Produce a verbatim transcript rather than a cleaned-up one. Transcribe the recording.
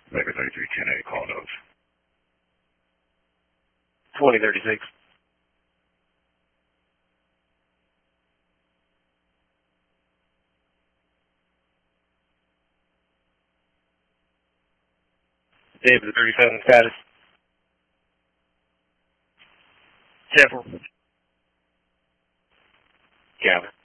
Baker thirty-three ten eight, call notes. twenty thirty-six. David thirty-seven status. Sheffield. Calvin.